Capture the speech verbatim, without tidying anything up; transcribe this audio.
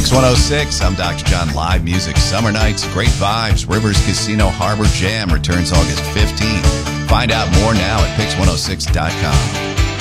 Pix one oh six, I'm Doctor John. Live music, summer nights, great vibes. Rivers Casino Harbor Jam returns August fifteenth. Find out more now at pix one oh six dot com.